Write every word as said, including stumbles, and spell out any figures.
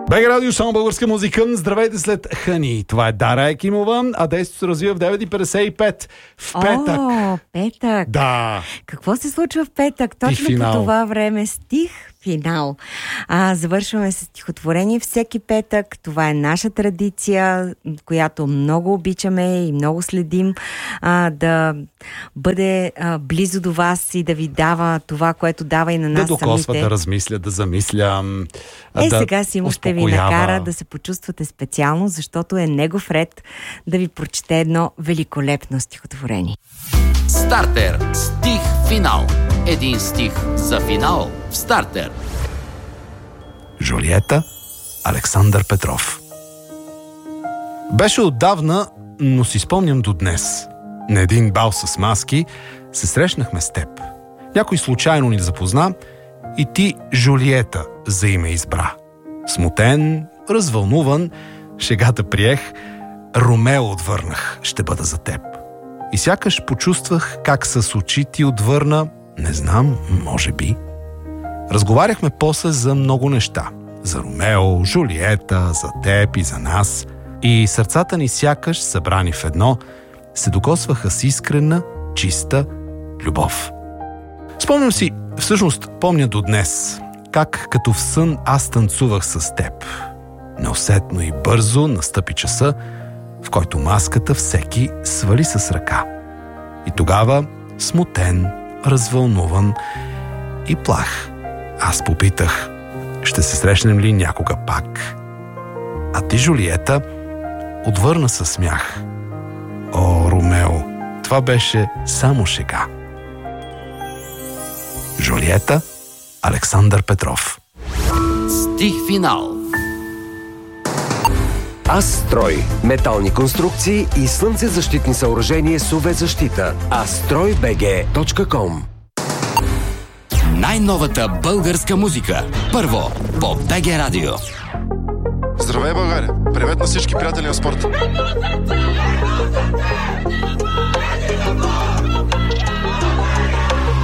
БГ Радио, само българска музика. Здравейте след Хани. Това е Дара Екимова, а действието се развива в девет и петдесет и пет в петък. О, петък. Да. Какво се случва в петък? Точно по това време стих финал. А, завършваме с стихотворение всеки петък. Това е наша традиция, която много обичаме и много следим а, да бъде а, близо до вас и да ви дава това, което дава и на нас самите. Да докосва, самите. да размисля, да замисля. Е, да сега Симо ще ви накара да се почувствате специално, защото е негов ред да ви прочете едно великолепно стихотворение. Стартер. Стих финал. Един стих за финал в Стартер. Жулиета, Александър Петров. Беше отдавна, но си спомням до днес. На един бал с маски се срещнахме с теб. Някой случайно ни запозна и ти Жулиета за име избра. Смутен, развълнуван, шегата приех, Ромео отвърнах, ще бъда за теб. И сякаш почувствах как с очи ти отвърна, не знам, може би. Разговаряхме после за много неща. За Ромео, Жулиета, за теб и за нас. И сърцата ни сякаш, събрани в едно, се докосваха с искрена, чиста любов. Спомням си, всъщност помня до днес, как като в сън аз танцувах с теб. Неусетно и бързо настъпи часа, в който маската всеки свали с ръка. И тогава, смутен, развълнуван и плах, аз попитах, ще се срещнем ли някога пак? А ти, Жулиета, отвърна със смях. О, Ромео, това беше само шега. Жулиета, Александър Петров. Стих финал. Астрой. Метални конструкции и слънцезащитни съоръжения с ю ви защита. астрой би джи точка ком. Най-новата българска музика. Първо по БГ Радио. Здравей, България! Привет на всички приятели на спорта!